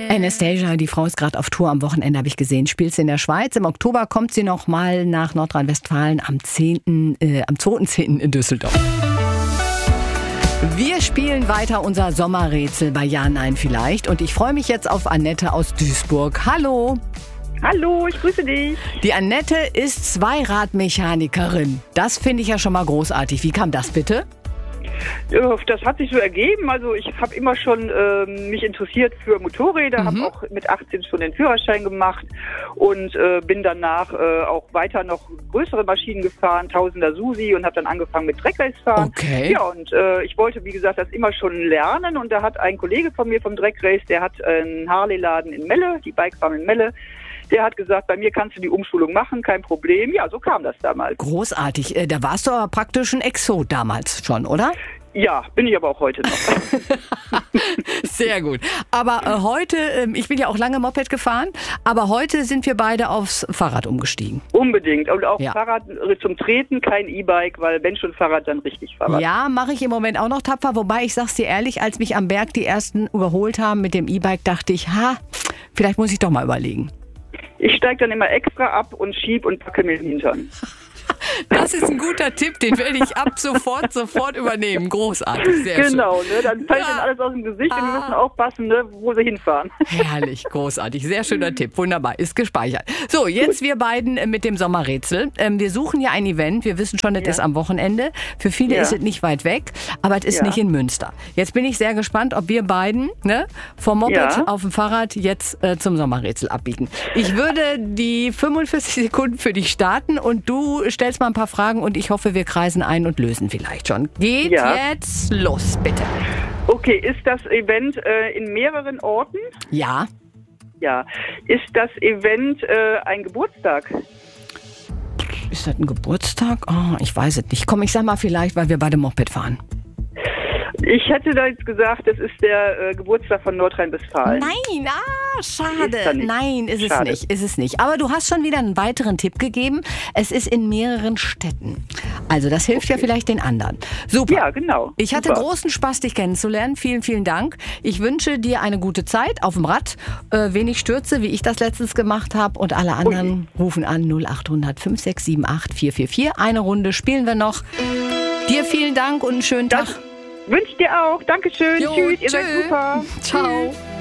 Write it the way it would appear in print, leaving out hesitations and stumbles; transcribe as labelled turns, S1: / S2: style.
S1: Anastasia, die Frau ist gerade auf Tour am Wochenende, habe ich gesehen. Spielt sie in der Schweiz. Im Oktober kommt sie noch mal nach Nordrhein-Westfalen am 2.10. in Düsseldorf. Wir spielen weiter unser Sommerrätsel bei Ja, Nein, Vielleicht. Und ich freue mich jetzt auf Annette aus Duisburg. Hallo.
S2: Hallo, ich grüße dich.
S1: Die Annette ist Zweiradmechanikerin. Das finde ich ja schon mal großartig. Wie kam das bitte?
S2: Das hat sich so ergeben. Also ich habe immer schon mich interessiert für Motorräder, habe auch mit 18 schon den Führerschein gemacht und bin danach auch weiter noch größere Maschinen gefahren, Tausender Susi, und habe dann angefangen mit Drag Race fahren.
S1: Okay.
S2: Ja, und ich wollte, wie gesagt, das immer schon lernen, und da hat ein Kollege von mir vom Drag Race, der hat einen Harley-Laden in Melle, die Bike Farm in Melle. Der hat gesagt, bei mir kannst du die Umschulung machen, kein Problem. Ja, so kam das damals.
S1: Großartig. Da warst du aber praktisch ein Exot damals schon, oder?
S2: Ja, bin ich aber auch heute noch.
S1: Sehr gut. Aber heute, ich bin ja auch lange Moped gefahren, aber heute sind wir beide aufs Fahrrad umgestiegen.
S2: Unbedingt. Und auch
S1: Ja.
S2: Fahrrad zum Treten, kein E-Bike, weil wenn schon Fahrrad, dann richtig Fahrrad.
S1: Ja, mache ich im Moment auch noch tapfer. Wobei, ich sag's dir ehrlich, als mich am Berg die ersten überholt haben mit dem E-Bike, dachte ich, vielleicht muss ich doch mal überlegen.
S2: Ich steige dann immer extra ab und schieb und packe mir den Hintern.
S1: Das ist ein guter Tipp, den werde ich ab sofort übernehmen. Großartig, sehr schön.
S2: Genau, ne? Dann fällt dann alles aus dem Gesicht und wir müssen aufpassen, ne, wo sie hinfahren.
S1: Herrlich, großartig, sehr schöner Tipp, wunderbar, ist gespeichert. So, jetzt wir beiden mit dem Sommerrätsel. Wir suchen ja ein Event, wir wissen schon, das ist am Wochenende. Für viele ist es nicht weit weg, aber es ist nicht in Münster. Jetzt bin ich sehr gespannt, ob wir beiden vom Moped auf dem Fahrrad jetzt zum Sommerrätsel abbiegen. Ich würde die 45 Sekunden für dich starten und du stellst mal ein paar Fragen und ich hoffe, wir kreisen ein und lösen vielleicht schon. Geht jetzt los, bitte.
S2: Okay, ist das Event in mehreren Orten?
S1: Ja.
S2: Ja. Ist das Event ein Geburtstag?
S1: Ist das ein Geburtstag? Oh, ich weiß es nicht. Komm, ich sag mal vielleicht, weil wir beide Moped fahren.
S2: Ich hätte da jetzt gesagt, das ist der Geburtstag von Nordrhein-Westfalen.
S1: Nein, schade.
S2: Ist nicht.
S1: Nein, ist
S2: Schade.
S1: es nicht. Aber du hast schon wieder einen weiteren Tipp gegeben. Es ist in mehreren Städten. Also das hilft ja vielleicht den anderen. Super.
S2: Ja, genau.
S1: Ich hatte großen Spaß, dich kennenzulernen. Vielen, vielen Dank. Ich wünsche dir eine gute Zeit auf dem Rad. Wenig Stürze, wie ich das letztens gemacht habe. Und alle anderen rufen an 0800 5678 444. Eine Runde spielen wir noch. Dir vielen Dank und einen schönen Tag.
S2: Wünsche ich dir auch. Dankeschön.
S1: Jo,
S2: Tschüss. Ihr seid super.
S1: Ciao.
S2: Tschüss.